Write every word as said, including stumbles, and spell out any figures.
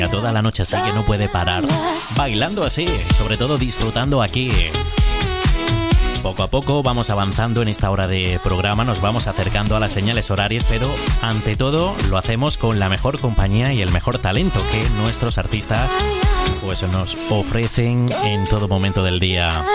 Toda la noche así que no puede parar, bailando así, sobre todo disfrutando aquí. Poco a poco vamos avanzando en esta hora de programa, nos vamos acercando a las señales horarias, pero ante todo lo hacemos con la mejor compañía y el mejor talento que nuestros artistas pues nos ofrecen en todo momento del día.